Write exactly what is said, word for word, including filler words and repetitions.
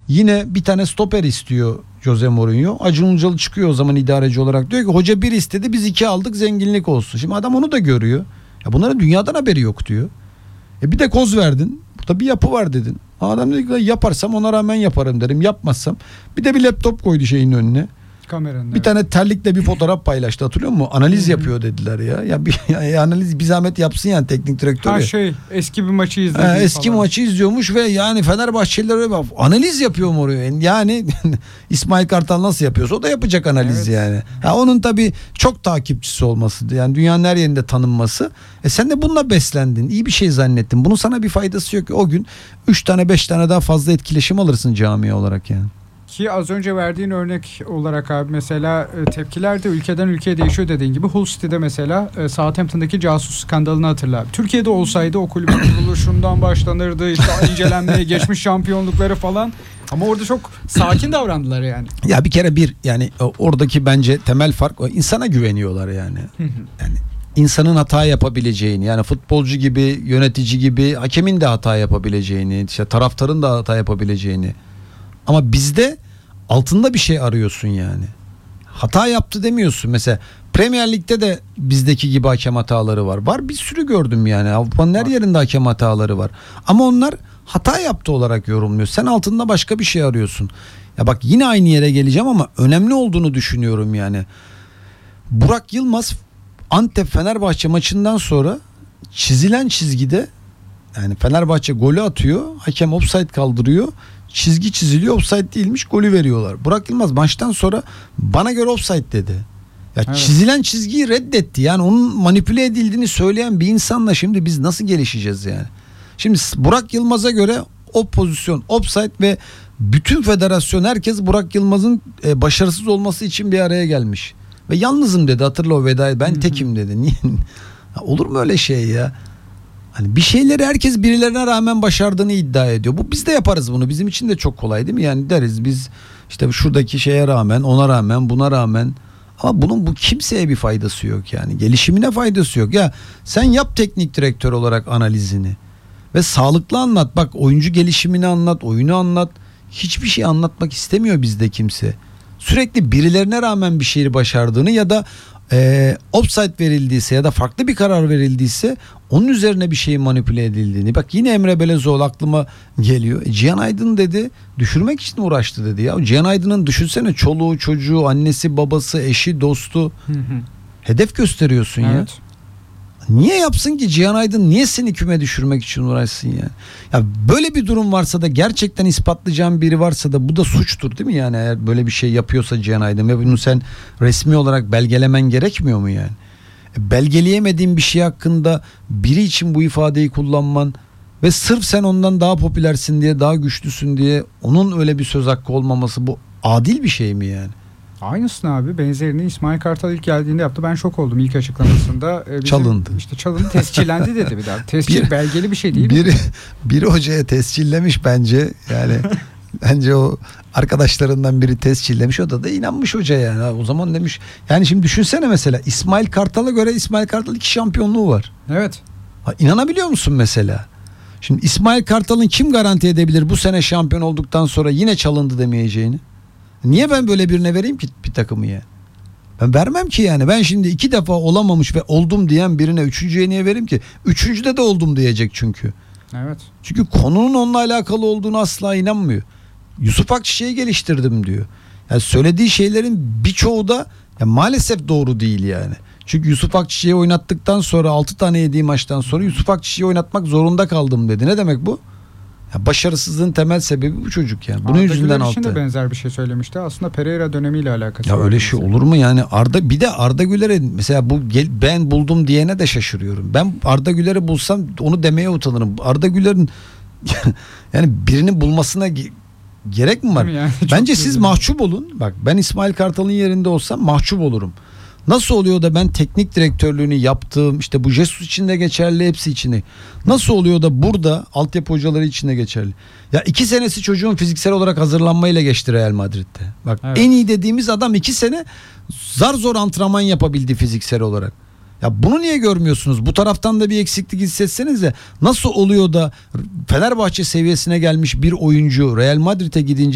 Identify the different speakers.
Speaker 1: Yine bir tane stoper istiyor Jose Mourinho. Acun Ilıcalı çıkıyor o zaman idareci olarak. Diyor ki hoca bir istedi, biz iki aldık, zenginlik olsun. Şimdi adam onu da görüyor. Ya bunların dünyadan haberi yok diyor. E bir de koz verdin. Burada bir yapı var dedin. Adam dedi ki yaparsam ona rağmen yaparım derim. Yapmazsam. Bir de bir laptop koydu şeyin önüne.
Speaker 2: Kameranın,
Speaker 1: bir
Speaker 2: evet.
Speaker 1: tane terlikle bir fotoğraf paylaştı, hatırlıyor musun? Analiz yapıyor dediler ya. Ya bir ya analiz bir zahmet yapsın yani teknik direktör.
Speaker 2: Ha
Speaker 1: ya.
Speaker 2: şey eski bir maçı izledi.
Speaker 1: Ha, eski
Speaker 2: falan.
Speaker 1: maçı izliyormuş ve yani Fenerbahçeliler bak analiz yapıyor mu oraya? Yani İsmail Kartal nasıl yapıyorsa o da yapacak analiz, evet. Yani. Ha, onun tabii çok takipçisi olması, yani dünyanın her yerinde tanınması. E sen de bununla beslendin. İyi bir şey zannettin. Bunun sana bir faydası yok ki. O gün üç tane beş tane daha fazla etkileşim alırsın camia olarak yani.
Speaker 2: Ki az önce verdiğin örnek olarak abi mesela tepkiler de ülkeden ülkeye değişiyor dediğin gibi. Hull City'de mesela Southampton'daki casus skandalını hatırla. Türkiye'de olsaydı o kulübün kuruluşundan başlanırdı. İşte incelenmeye geçmiş şampiyonlukları falan. Ama orada çok sakin davrandılar yani. Ya bir kere bir yani oradaki bence temel fark insana güveniyorlar yani. Yani insanın hata yapabileceğini, yani futbolcu gibi, yönetici gibi, hakemin de hata yapabileceğini, işte taraftarın da hata yapabileceğini. Ama bizde altında bir şey arıyorsun yani. Hata yaptı demiyorsun. Mesela Premier Lig'de de bizdeki gibi hakem hataları var. Var, bir sürü gördüm yani. Avrupa'nın her yerinde hakem hataları var. Ama onlar hata yaptı olarak yorumluyor. Sen altında başka bir şey arıyorsun. Ya bak yine aynı yere geleceğim ama önemli olduğunu düşünüyorum yani. Burak Yılmaz Antep Fenerbahçe maçından sonra çizilen çizgide, yani Fenerbahçe golü atıyor. Hakem offside kaldırıyor. Çizgi çiziliyor, offside değilmiş, golü veriyorlar. Burak Yılmaz maçtan sonra bana göre offside dedi. Ya evet. Çizilen çizgiyi reddetti. Yani onun manipüle edildiğini söyleyen bir insanla şimdi biz nasıl gelişeceğiz yani? Şimdi Burak Yılmaz'a göre o pozisyon offside ve bütün federasyon, herkes Burak Yılmaz'ın e, başarısız olması için bir araya gelmiş. Ve yalnızım dedi, hatırla o vedayı, ben tekim dedi. Niye? Olur mu öyle şey ya? Hani bir şeyleri herkes birilerine rağmen başardığını iddia ediyor. Bu biz de yaparız bunu. Bizim için de çok kolay değil mi? Yani deriz biz işte şuradaki şeye rağmen, ona rağmen, buna rağmen. Ama bunun bu kimseye bir faydası yok yani. Gelişimine faydası yok. Ya sen yap teknik direktör olarak analizini ve sağlıklı anlat. Bak oyuncu gelişimini anlat, oyunu anlat. Hiçbir şey anlatmak istemiyor bizde kimse. Sürekli birilerine rağmen bir şeyi başardığını ya da e, offside verildiyse ya da farklı bir karar verildiyse onun üzerine bir şeyin manipüle edildiğini. Bak yine Emre Belezoğlu aklıma geliyor. E, Cihan Aydın dedi, düşürmek için uğraştı dedi ya. Cihan Aydın'ın düşünsene çoluğu, çocuğu, annesi, babası, eşi, dostu. Hı hı. Hedef gösteriyorsun evet. Ya. Niye yapsın ki Cihan Aydın? Niye seni küme düşürmek için uğraşsın yani? Ya böyle bir durum varsa da, gerçekten ispatlayacağın biri varsa da bu da suçtur değil mi yani? Eğer böyle bir şey yapıyorsa Cihan Aydın ve bunu sen resmi olarak belgelemen gerekmiyor mu yani? E, belgeleyemediğin bir şey hakkında biri için bu ifadeyi kullanman ve sırf sen ondan daha popülersin diye, daha güçlüsün diye onun öyle bir söz hakkı olmaması, bu adil bir şey mi yani? Aynısını abi, benzerini İsmail Kartal ilk geldiğinde yaptı. Ben şok oldum ilk açıklamasında. Bizim
Speaker 1: çalındı.
Speaker 2: İşte çalındı, tescillendi dedi bir daha. Tescil bir, belgeli bir şey değil
Speaker 1: biri,
Speaker 2: mi?
Speaker 1: Biri hocaya tescillemiş bence. Yani bence o arkadaşlarından biri tescillemiş. O da da inanmış hoca yani. O zaman demiş. Yani şimdi düşünsene mesela İsmail Kartal'a göre İsmail Kartal iki şampiyonluğu var.
Speaker 2: Evet.
Speaker 1: Ha, inanabiliyor musun mesela? Şimdi İsmail Kartal'ın kim garanti edebilir bu sene şampiyon olduktan sonra yine çalındı demeyeceğini? Niye ben böyle birine vereyim ki bir takımı ya? Ben vermem ki yani. Ben şimdi iki defa olamamış ve oldum diyen birine üçüncüye niye vereyim ki? Üçüncüde de oldum diyecek çünkü.
Speaker 2: Evet.
Speaker 1: Çünkü konunun onunla alakalı olduğunu asla inanmıyor. Yusuf Akçiçek'i geliştirdim diyor. Yani söylediği şeylerin birçoğu da ya maalesef doğru değil yani. Çünkü Yusuf Akçiçek'i oynattıktan sonra altı tane yediği maçtan sonra Yusuf Akçiçek'i oynatmak zorunda kaldım dedi. Ne demek bu? Ya başarısızlığın temel sebebi bu çocuk yani. Bunun
Speaker 2: Arda
Speaker 1: yüzünden
Speaker 2: Güler için
Speaker 1: alttı.
Speaker 2: de benzer bir şey söylemişti. Aslında Pereira dönemiyle alakası
Speaker 1: ya
Speaker 2: var.
Speaker 1: öyle şey olur mu yani? Arda, bir de Arda Güler'e mesela bu gel, ben buldum diyene de şaşırıyorum. Ben Arda Güler'i bulsam onu demeye utanırım. Arda Güler'in yani birini bulmasına gerek mi var? Yani, bence siz güzel. Mahcup olun. Bak ben İsmail Kartal'ın yerinde olsam mahcup olurum. Nasıl oluyor da ben teknik direktörlüğünü yaptığım, işte bu Jesus için de geçerli, hepsi için de. Nasıl oluyor da burada altyapı hocaları için de geçerli. Ya iki senesi çocuğun fiziksel olarak hazırlanmayla geçti Real Madrid'de. Bak evet. En iyi dediğimiz adam iki sene zar zor antrenman yapabildi fiziksel olarak. Ya bunu niye görmüyorsunuz? Bu taraftan da bir eksiklik hissetsenize. Nasıl oluyor da Fenerbahçe seviyesine gelmiş bir oyuncu Real Madrid'e gidince